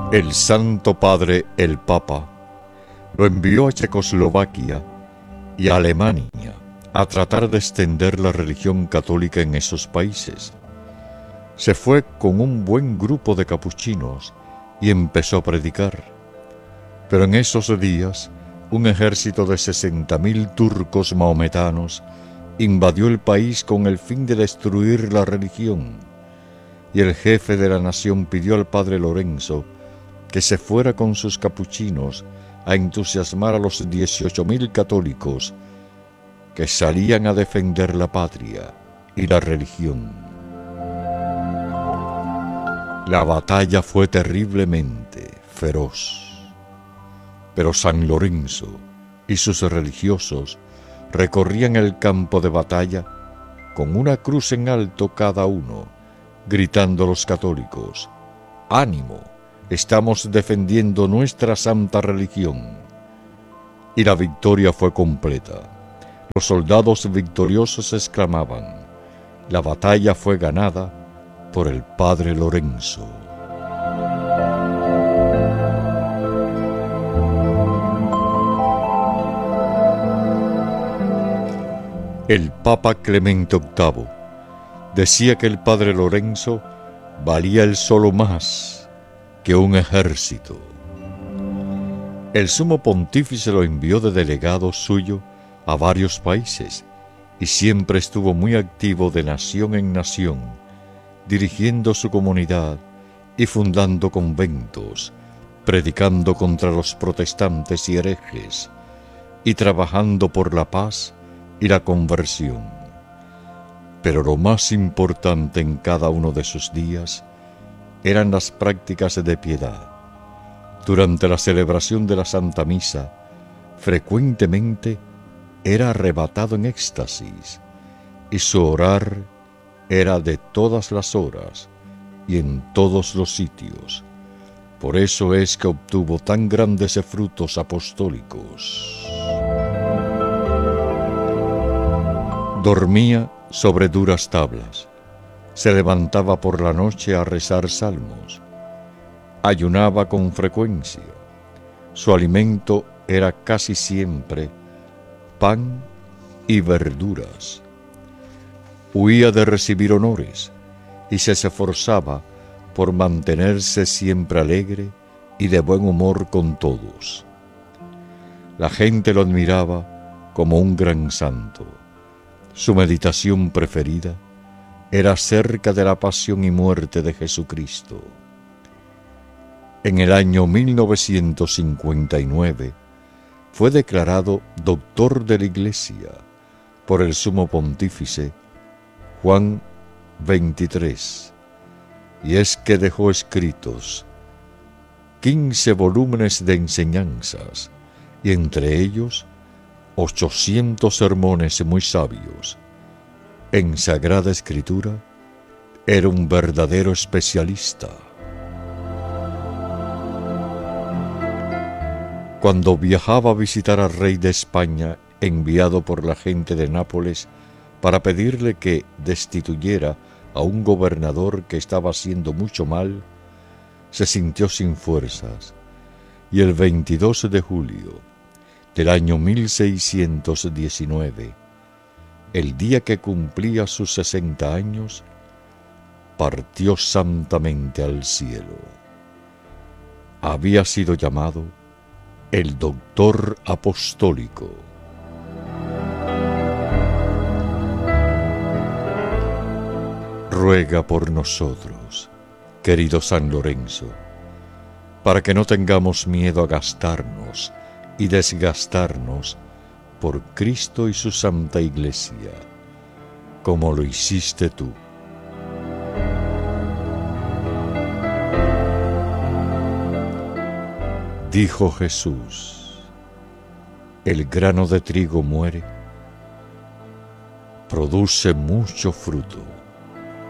El Santo Padre, el Papa, lo envió a Checoslovaquia y a Alemania a tratar de extender la religión católica en esos países. Se fue con un buen grupo de capuchinos y empezó a predicar. Pero en esos días, un ejército de 60.000 turcos mahometanos invadió el país con el fin de destruir la religión, y el jefe de la nación pidió al padre Lorenzo que se fuera con sus capuchinos a entusiasmar a los 18.000 católicos que salían a defender la patria y la religión. La batalla fue terriblemente feroz, pero San Lorenzo y sus religiosos recorrían el campo de batalla con una cruz en alto cada uno, gritando a los católicos: ¡ánimo! Estamos defendiendo nuestra santa religión. Y la victoria fue completa. Los soldados victoriosos exclamaban: la batalla fue ganada por el padre Lorenzo. El Papa Clemente VIII decía que el padre Lorenzo valía él solo más que un ejército. El sumo pontífice lo envió de delegado suyo a varios países y siempre estuvo muy activo de nación en nación, dirigiendo su comunidad y fundando conventos, predicando contra los protestantes y herejes y trabajando por la paz y la conversión. Pero lo más importante en cada uno de sus días eran las prácticas de piedad. Durante la celebración de la Santa Misa, frecuentemente era arrebatado en éxtasis, y su orar era de todas las horas y en todos los sitios. Por eso es que obtuvo tan grandes frutos apostólicos. Dormía sobre duras tablas. Se levantaba por la noche a rezar salmos. Ayunaba con frecuencia. Su alimento era casi siempre pan y verduras. Huía de recibir honores y se esforzaba por mantenerse siempre alegre y de buen humor con todos. La gente lo admiraba como un gran santo. Su meditación preferida era acerca de la pasión y muerte de Jesucristo. En el año 1959 fue declarado doctor de la Iglesia por el sumo pontífice Juan XXIII, y es que dejó escritos 15 volúmenes de enseñanzas y entre ellos 800 sermones muy sabios. En Sagrada Escritura era un verdadero especialista. Cuando viajaba a visitar al rey de España, enviado por la gente de Nápoles para pedirle que destituyera a un gobernador que estaba haciendo mucho mal, se sintió sin fuerzas, y el 22 de julio del año 1619, el día que cumplía sus 60 años, partió santamente al cielo. Había sido llamado el Doctor Apostólico. Ruega por nosotros, querido San Lorenzo, para que no tengamos miedo a gastarnos y desgastarnos por Cristo y su Santa Iglesia, como lo hiciste tú. Dijo Jesús: el grano de trigo muere, produce mucho fruto.